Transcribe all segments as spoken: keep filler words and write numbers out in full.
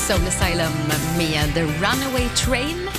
Soul Asylum med The Runaway Train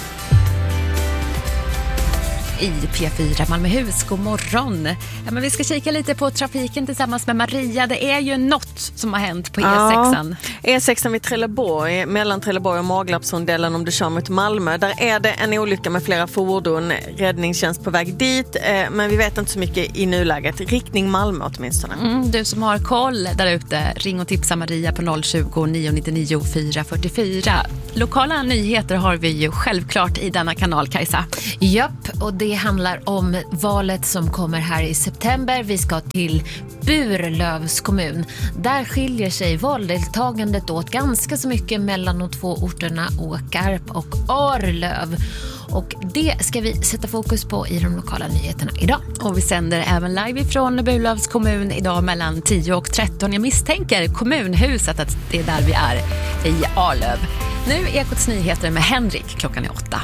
i P fyra Malmöhus. God morgon. Ja, men vi ska kika lite på trafiken tillsammans med Maria. Det är ju något som har hänt på E sexan. Ja, E sexan vid Trelleborg, mellan Trelleborg och Maglarpsrondellen om du kör mot Malmö. Där är det en olycka med flera fordon. Räddningstjänst på väg dit, eh, men vi vet inte så mycket i nuläget. Riktning Malmö åtminstone. Mm, du som har koll där ute, ring och tipsa Maria på noll tjugo, nio nio nio, fyra fyra fyra. Lokala nyheter har vi ju självklart i denna kanal, Kajsa. Japp, och det handlar om valet som kommer här i september. Vi ska till Burlövs kommun. Där skiljer sig valdeltagandet åt ganska så mycket mellan de två orterna Åkarp och Arlöv. Och det ska vi sätta fokus på i de lokala nyheterna idag. Och vi sänder även live ifrån Burlövs kommun idag mellan tio och tretton. Jag misstänker kommunhuset att det är där vi är i Arlöv. Nu är Ekots nyheter med Henrik klockan är åtta.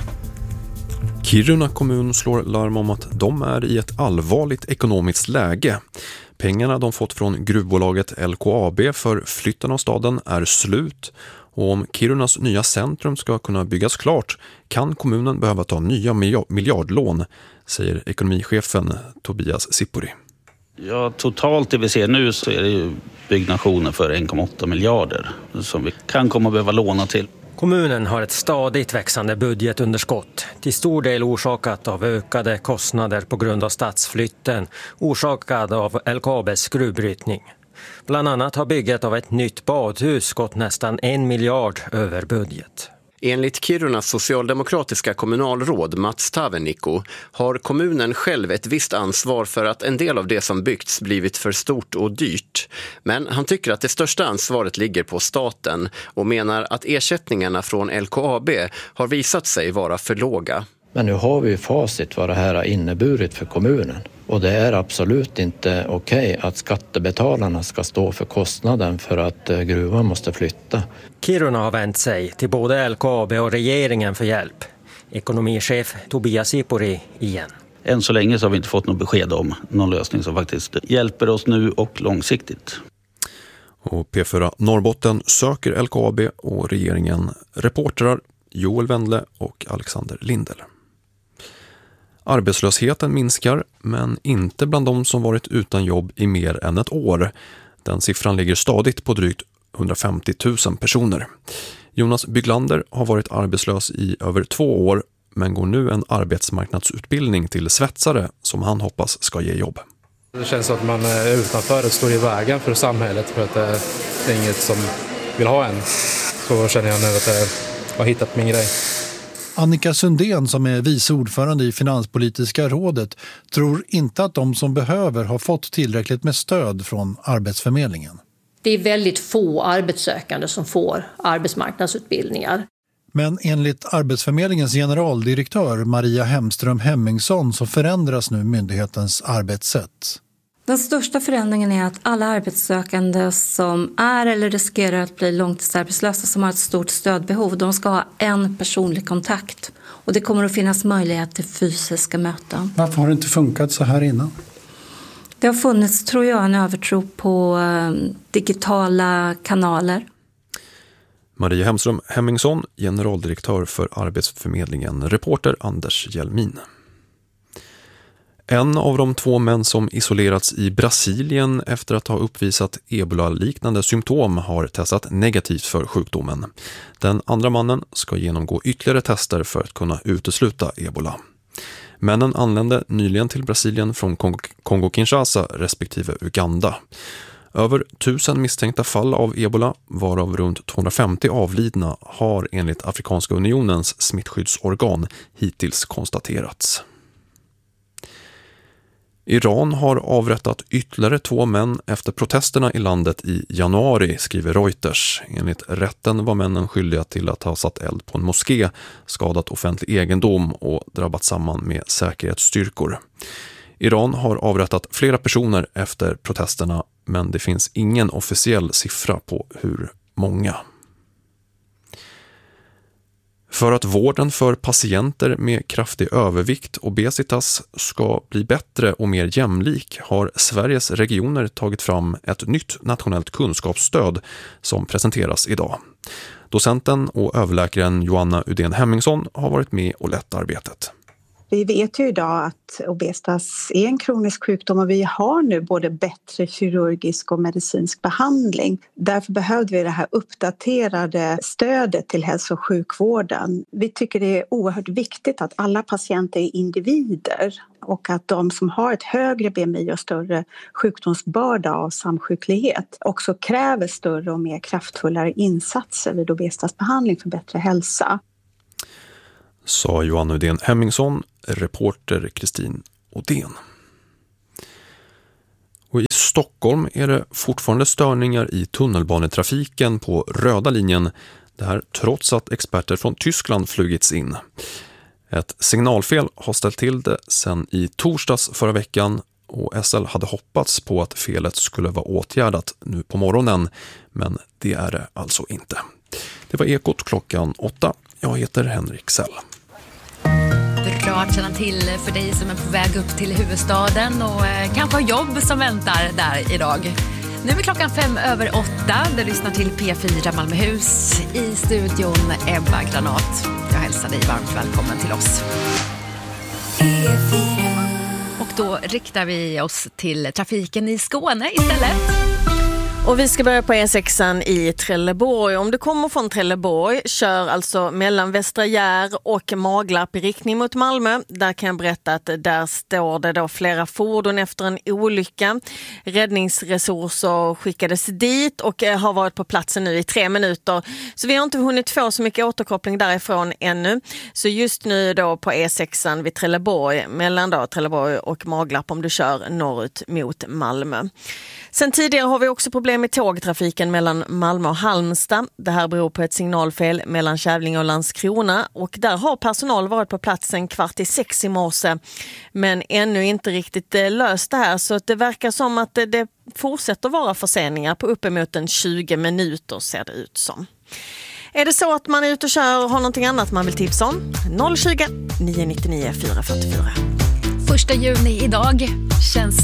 Kiruna kommun slår larm om att de är i ett allvarligt ekonomiskt läge. Pengarna de fått från gruvbolaget L K A B för flytten av staden är slut. Och om Kirunas nya centrum ska kunna byggas klart kan kommunen behöva ta nya miljardlån, säger ekonomichefen Tobias Sipuri. Ja, totalt det vi ser nu så är det ju byggnationer för en komma åtta miljarder som vi kan komma att behöva låna till. Kommunen har ett stadigt växande budgetunderskott, till stor del orsakat av ökade kostnader på grund av stadsflytten, orsakad av L K A B:s gruvbrytning. Bland annat har bygget av ett nytt badhus gått nästan en miljard över budget. Enligt Kirunas socialdemokratiska kommunalråd Mats Tavenikko har kommunen själv ett visst ansvar för att en del av det som byggts blivit för stort och dyrt. Men han tycker att det största ansvaret ligger på staten och menar att ersättningarna från L K A B har visat sig vara för låga. Men nu har vi ju facit vad det här har inneburit för kommunen. Och det är absolut inte okej att skattebetalarna ska stå för kostnaden för att gruvan måste flytta. Kiruna har vänt sig till både L K A B och regeringen för hjälp. Ekonomichef Tobias Sipuri igen. Än så länge så har vi inte fått något besked om någon lösning som faktiskt hjälper oss nu och långsiktigt. Och P fyra Norrbotten söker L K A B och regeringen reportrar Joel Wendle och Alexander Lindel. Arbetslösheten minskar, men inte bland de som varit utan jobb i mer än ett år. Den siffran ligger stadigt på drygt hundrafemtio tusen personer. Jonas Byglander har varit arbetslös i över två år, men går nu en arbetsmarknadsutbildning till svetsare som han hoppas ska ge jobb. Det känns som att man är utanför och står i vägen för samhället för att det är inget som vill ha en. Så känner jag nu att jag har hittat min grej. Annika Sundén, som är vice ordförande i Finanspolitiska rådet, tror inte att de som behöver har fått tillräckligt med stöd från Arbetsförmedlingen. Det är väldigt få arbetssökande som får arbetsmarknadsutbildningar. Men enligt Arbetsförmedlingens generaldirektör Maria Hemström Hemmingsson så förändras nu myndighetens arbetssätt. Den största förändringen är att alla arbetssökande som är eller riskerar att bli långtidsarbetslösa som har ett stort stödbehov, de ska ha en personlig kontakt. Och det kommer att finnas möjlighet till fysiska möten. Varför har det inte funkat så här innan? Det har funnits, tror jag, en övertro på digitala kanaler. Maria Hemström Hemmingsson, generaldirektör för Arbetsförmedlingen, reporter Anders Hjelmin. En av de två män som isolerats i Brasilien efter att ha uppvisat ebola-liknande symptom har testat negativt för sjukdomen. Den andra mannen ska genomgå ytterligare tester för att kunna utesluta ebola. Männen anlände nyligen till Brasilien från Kongo-Kinshasa respektive Uganda. Över tusen misstänkta fall av ebola, varav runt tvåhundrafemtio avlidna, har enligt Afrikanska unionens smittskyddsorgan hittills konstaterats. Iran har avrättat ytterligare två män efter protesterna i landet i januari, skriver Reuters. Enligt rätten var männen skyldiga till att ha satt eld på en moské, skadat offentlig egendom och drabbat samman med säkerhetsstyrkor. Iran har avrättat flera personer efter protesterna, men det finns ingen officiell siffra på hur många. För att vården för patienter med kraftig övervikt och obesitas ska bli bättre och mer jämlik har Sveriges regioner tagit fram ett nytt nationellt kunskapsstöd som presenteras idag. Docenten och överläkaren Johanna Udén Hemmingsson har varit med och lett arbetet. Vi vet ju idag att obesitas är en kronisk sjukdom och vi har nu både bättre kirurgisk och medicinsk behandling. Därför behövde vi det här uppdaterade stödet till hälso- och sjukvården. Vi tycker det är oerhört viktigt att alla patienter är individer och att de som har ett högre B M I och större sjukdomsbörda av samsjuklighet också kräver större och mer kraftfullare insatser vid obesitasbehandling för bättre hälsa. Sa Johanna Udén Hemmingsson, reporter Kristin Odén. Och i Stockholm är det fortfarande störningar i tunnelbanetrafiken på röda linjen. Det här trots att experter från Tyskland flugits in. Ett signalfel har ställt till det sedan i torsdags förra veckan och S L hade hoppats på att felet skulle vara åtgärdat nu på morgonen, men det är det alltså inte. Det var Ekot klockan åtta. Jag heter Henrik Sell. Bra att känna till för dig som är på väg upp till huvudstaden och eh, kanske har jobb som väntar där idag. Nu är klockan fem över åtta. Du lyssnar till P fyra Malmöhus. I studion Ebba Granat. Jag hälsar dig varmt välkommen till oss. Och då riktar vi oss till trafiken i Skåne istället. Och vi ska börja på E sexan i Trelleborg. Om du kommer från Trelleborg, kör alltså mellan Västra Gär och Maglarp i riktning mot Malmö. Där kan jag berätta att där står det då flera fordon efter en olycka. Räddningsresurser skickades dit och har varit på platsen nu i tre minuter. Så vi har inte hunnit få så mycket återkoppling därifrån ännu. Så just nu då på E sexan vid Trelleborg, mellan då Trelleborg och Maglarp om du kör norrut mot Malmö. Sen tidigare har vi också problem med tågtrafiken mellan Malmö och Halmstad. Det här beror på ett signalfel mellan Kävlinge och Landskrona och där har personal varit på platsen kvart i sex i morse men ännu inte riktigt löst det här, så att det verkar som att det, det fortsätter vara förseningar på uppemot en tjugo minuter ser det ut som. Är det så att man är ute och kör och har någonting annat man vill tipsa om? noll tjugo, nio nio nio, fyra fyra fyra. Första juni idag känns